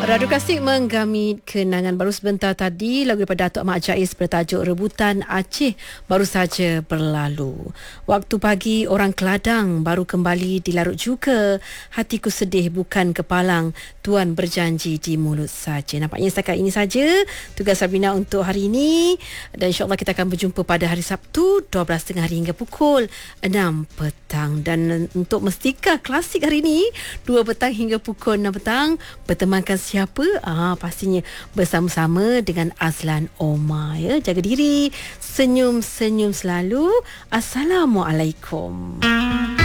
Radu Klasik menggamit kenangan. Baru sebentar tadi lagu daripada Datuk Ahmad Jais bertajuk Rebutan Aceh baru saja berlalu. Waktu pagi orang Keladang baru kembali dilarut juga. Hatiku sedih bukan kepalang, Tuan berjanji di mulut saja. Nampaknya setakat ini saja tugas Sabina untuk hari ini, dan insyaAllah kita akan berjumpa pada hari Sabtu 12.30 hingga pukul 6 petang. Dan untuk Mestika Klasik hari ini 2 petang hingga pukul 6 petang bertemankan siapa? Pastinya bersama-sama dengan Azlan Omar, ya. Jaga diri, senyum-senyum selalu. Assalamualaikum.